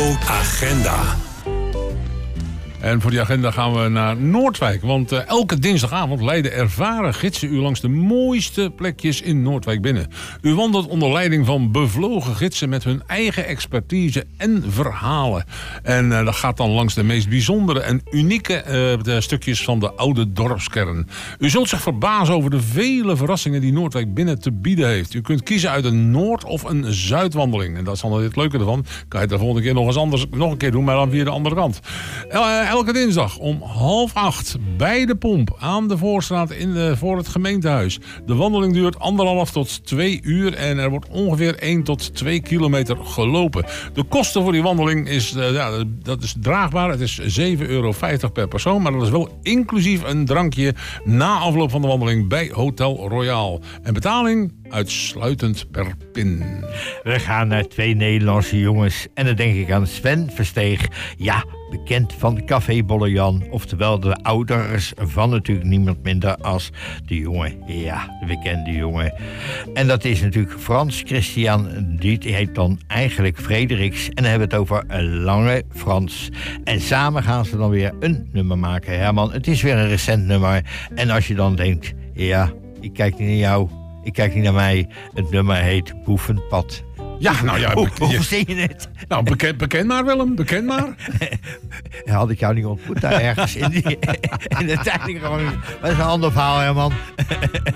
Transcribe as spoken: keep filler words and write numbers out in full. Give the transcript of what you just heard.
Agenda. En voor die agenda gaan we naar Noordwijk. Want uh, elke dinsdagavond leiden ervaren gidsen u langs de mooiste plekjes in Noordwijk binnen. U wandelt onder leiding van bevlogen gidsen met hun eigen expertise en verhalen. En uh, dat gaat dan langs de meest bijzondere en unieke uh, de stukjes van de oude dorpskern. U zult zich verbazen over de vele verrassingen die Noordwijk binnen te bieden heeft. U kunt kiezen uit een Noord- of een Zuidwandeling. En dat is dan het leuke ervan. Kan je het de volgende keer nog eens anders nog een keer doen, maar dan via de andere kant. Uh, Elke dinsdag om half acht bij de pomp aan de Voorstraat in de, voor het gemeentehuis. De wandeling duurt anderhalf tot twee uur en er wordt ongeveer één tot twee kilometer gelopen. De kosten voor die wandeling is, uh, ja, dat is draagbaar. Het is zeven euro vijftig per persoon, maar dat is wel inclusief een drankje na afloop van de wandeling bij Hotel Royal. En betaling uitsluitend per pin. We gaan naar twee Nederlandse jongens en dan denk ik aan Sven Versteeg. Ja, bekend van Café Bolle Jan, oftewel de ouders van natuurlijk niemand minder als de jongen. Ja, de bekende jongen. En dat is natuurlijk Frans Christian, die heet dan eigenlijk Frederiks. En dan hebben we het over Lange Frans. En samen gaan ze dan weer een nummer maken. Herman, het is weer een recent nummer. En als je dan denkt, ja, ik kijk niet naar jou, ik kijk niet naar mij. Het nummer heet Boevenpad. Ja, nou ja. Hoe, hoe zing je het? Nou, bekend, bekend maar Willem, bekend maar. Had ik jou niet ontmoet daar ergens in, die, in de tijd. Dat is een ander verhaal, Herman.